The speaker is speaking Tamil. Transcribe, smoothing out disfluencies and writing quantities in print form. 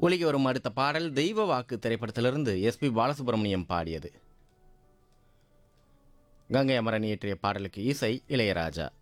ஒலிக்கு வரும் அடுத்த பாடல் தெய்வ வாக்கு திரைப்படத்திலிருந்து எஸ்பி பாலசுப்ரமணியம் பாடியது. கங்கை அமரன் இயற்றிய பாடலுக்கு இசை இளையராஜா.